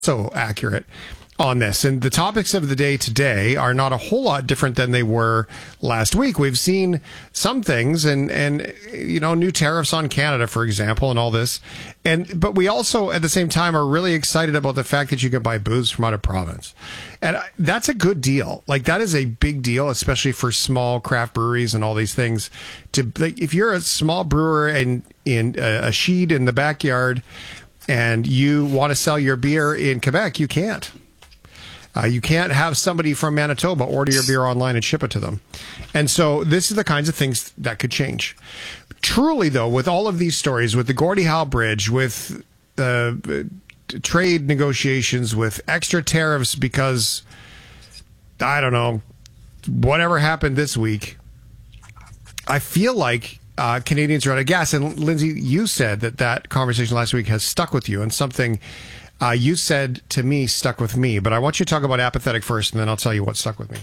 so accurate on this. And the topics of the day today are not a whole lot different than they were last week. We've seen some things and new tariffs on Canada, for example, and all this. But we also, at the same time, are really excited about the fact that you can buy booze from out of province. And that's a good deal. Like, that is a big deal, especially for small craft breweries and all these things. If you're a small brewer in a shed in the backyard and you want to sell your beer in Quebec, you can't. You can't have somebody from Manitoba order your beer online and ship it to them. And so this is the kinds of things that could change. Truly, though, with all of these stories, with the Gordie Howe Bridge, with trade negotiations, with extra tariffs because, I don't know, whatever happened this week, I feel like Canadians are out of gas. And Lindsay, you said that conversation last week has stuck with you, and something you said to me stuck with me. But I want you to talk about apathetic first, and then I'll tell you what stuck with me.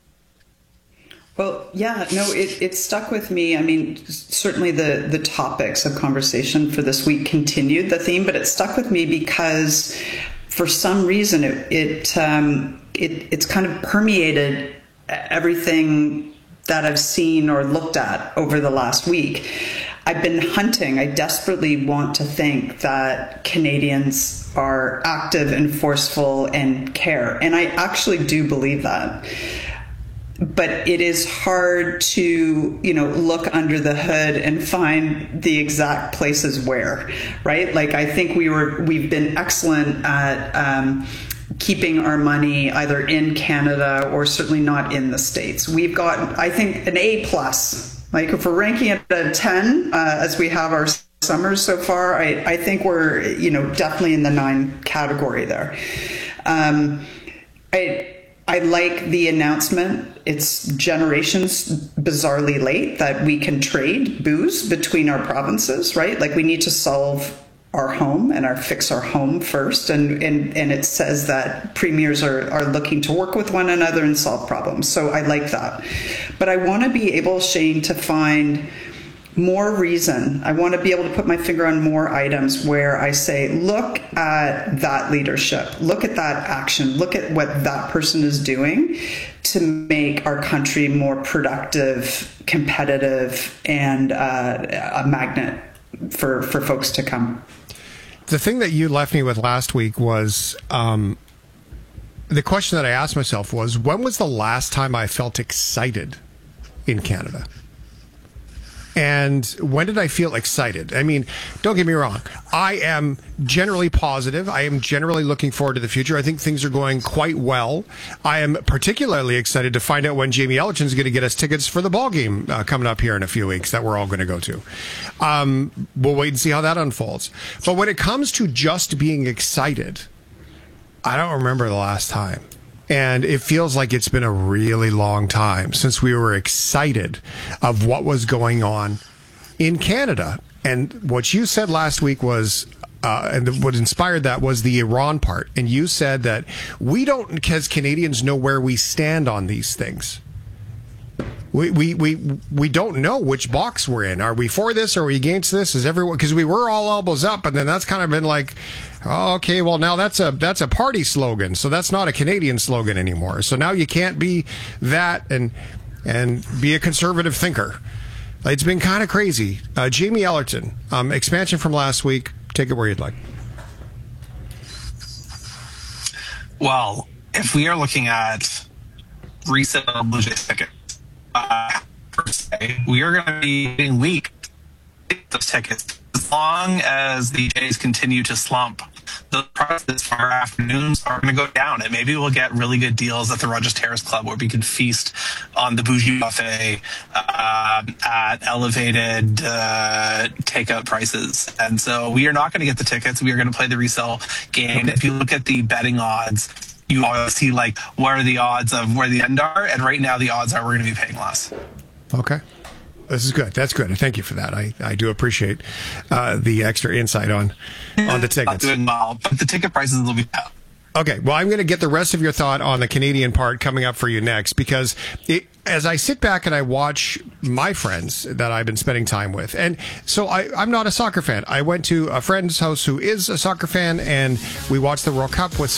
Well, yeah, no, it stuck with me. I mean, certainly the topics of conversation for this week continued the theme, but it stuck with me because for some reason it's kind of permeated everything that I've seen or looked at over the last week. I've been hunting. I desperately want to think that Canadians are active and forceful and care. And I actually do believe that. But it is hard to, look under the hood and find the exact places where, right? Like, I think we've been excellent at keeping our money either in Canada or certainly not in the States. We've got, I think, an A+. Like, if we're ranking it at 10, as we have our summers so far, I think we're, definitely in the 9 category there. I like the announcement. It's generations bizarrely late that we can trade booze between our provinces, right? Like, we need to solve our home and fix our home first. And it says that premiers are looking to work with one another and solve problems. So I like that. But I want to be able, Shane, to find more reason. I want to be able to put my finger on more items where I say, look at that leadership, look at that action, look at what that person is doing to make our country more productive, competitive, and a magnet for folks to come. The thing that you left me with last week was the question that I asked myself was, when was the last time I felt excited in Canada? And when did I feel excited? I mean, don't get me wrong. I am generally positive. I am generally looking forward to the future. I think things are going quite well. I am particularly excited to find out when Jamie Ellerton is going to get us tickets for the ball game coming up here in a few weeks that we're all going to go to. We'll wait and see how that unfolds. But when it comes to just being excited, I don't remember the last time. And it feels like it's been a really long time since we were excited of what was going on in Canada. And what you said last week was, and what inspired that was the Iran part. And you said that we don't, as Canadians, know where we stand on these things. We don't know which box we're in. Are we for this? Are we against this? Is everyone, because we were all elbows up, and then that's kind of been like, oh, okay, well, now that's a party slogan, so that's not a Canadian slogan anymore. So now you can't be that and be a conservative thinker. It's been kind of crazy. Jamie Ellerton, expansion from last week. Take it where you'd like. Well, if we are looking at resale Blue Jays tickets, per se, we are going to be getting leaked those tickets as long as the Jays continue to slump. The prices for our afternoons are going to go down, and maybe we'll get really good deals at the Rogers Terrace Club where we can feast on the bougie buffet at elevated takeout prices. And so we are not going to get the tickets. We are going to play the resale game. If you look at the betting odds, you always see, like, what are the odds of where the end are? And right now the odds are we're going to be paying less. Okay. This is good. That's good. Thank you for that. I do appreciate the extra insight on the tickets. Not doing well, but the ticket prices will be Okay, well, I'm going to get the rest of your thought on the Canadian part coming up for you next, because as I sit back and I watch my friends that I've been spending time with, and so I'm not a soccer fan. I went to a friend's house who is a soccer fan, and we watched the World Cup with